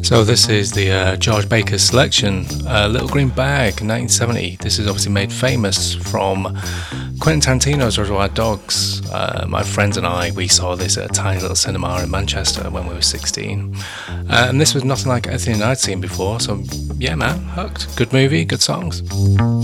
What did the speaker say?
So this is the George Baker selection, Little Green Bag, 1970. This is obviously made famous from Quentin Tarantino's Reservoir Dogs. My friends and I, we saw this at a tiny little cinema in Manchester when we were 16. And this was nothing like anything I'd seen before, so yeah man, hooked. Good movie, good songs.